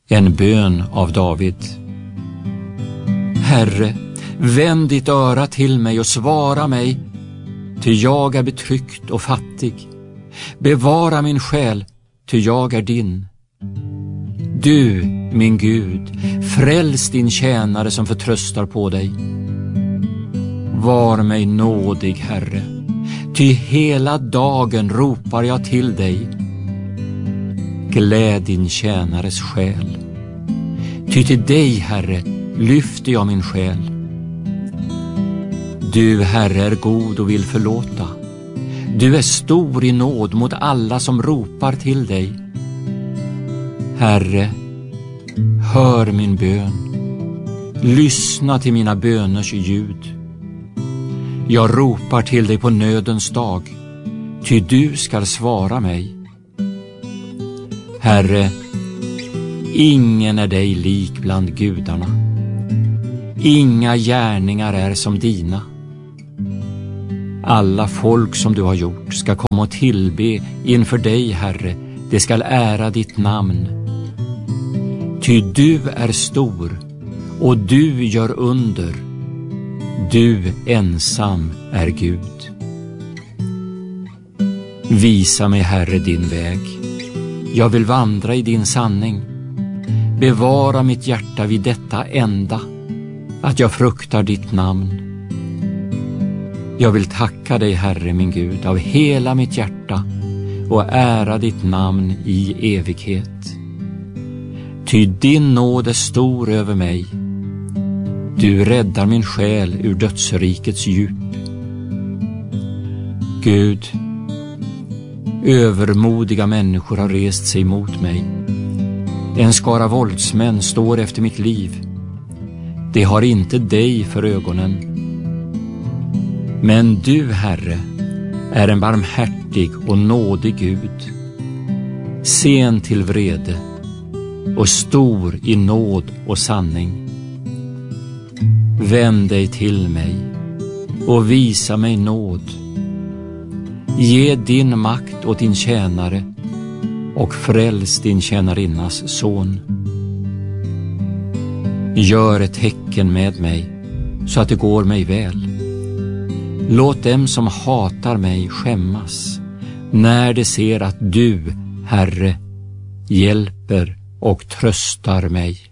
En bön av David. Herre, vänd ditt öra till mig och svara mig, ty jag är betryckt och fattig. Bevara min själ, ty jag är din. Du, min Gud, fräls din tjänare som förtröstar på dig. Var mig nådig, Herre, ty hela dagen ropar jag till dig. Gläd din tjänares själ, ty till dig, Herre, lyfter jag min själ. Du, Herre, är god och vill förlåta. Du är stor i nåd mot alla som ropar till dig. Herre, hör min bön. Lyssna till mina böners ljud. Jag ropar till dig på nödens dag, ty du skall svara mig. Herre, ingen är dig lik bland gudarna. Inga gärningar är som dina. Alla folk som du har gjort ska komma och tillbe inför dig, Herre. Det skall ära ditt namn. Ty du är stor och du gör under. Du ensam är Gud. Visa mig, Herre, din väg. Jag vill vandra i din sanning. Bevara mitt hjärta vid detta enda, att jag fruktar ditt namn. Jag vill tacka dig, Herre min Gud, av hela mitt hjärta och ära ditt namn i evighet. Ty din nåd är stor över mig. Du räddar min själ ur dödsrikets djup. Gud, övermodiga människor har rest sig mot mig. En skara våldsmän står efter mitt liv. De har inte dig för ögonen. Men du, Herre, är en barmhärtig och nådig Gud, sen till vrede och stor i nåd och sanning. Vänd dig till mig och visa mig nåd. Ge din makt åt din tjänare och fräls din tjänarinnas son. Gör ett tecken med mig så att det går mig väl. Låt dem som hatar mig skämmas när de ser att du, Herre, hjälper och tröstar mig.